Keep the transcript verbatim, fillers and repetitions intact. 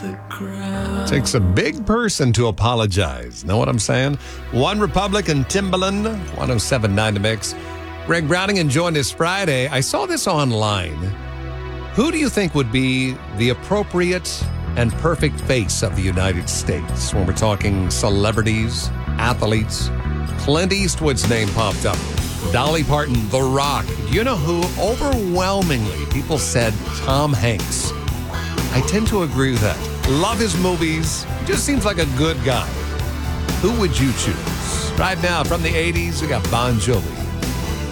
the crowd. Takes a big person to apologize. Know what I'm saying? One Republican, Timbaland, one oh seven point nine The Mix. Greg Browning enjoying this Friday. I saw this online. Who do you think would be the appropriate and perfect face of the United States when we're talking celebrities, athletes? Clint Eastwood's name popped up. Dolly Parton, The Rock. Do you know who? Overwhelmingly, people said Tom Hanks. I tend to agree with that. Love his movies. He just seems like a good guy. Who would you choose? Right now, from the eighties, we got Bon Jovi.